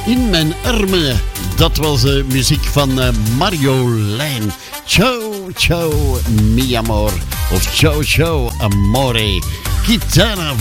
in mijn armen. Dat was de muziek van Marjolein. Ciao, ciao, mi amor. Of ciao, ciao, amore. Gitana